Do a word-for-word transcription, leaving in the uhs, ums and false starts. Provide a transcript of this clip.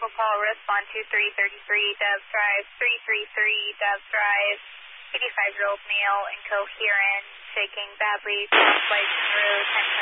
vehicle call, respond to three thirty-three Doves Drive, three thirty-three Doves Drive, eighty-five-year-old male, incoherent, shaking badly, flight through ten